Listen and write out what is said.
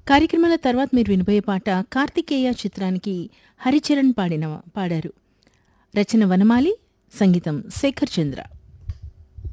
కార్యక్రమాల తర్వాత మీరు వినబోయే పాట కార్తికేయ చిత్రానికి హరిచరణ్ పాడారు. రచన వనమాలి, సంగీతం శేఖర్ చంద్ర.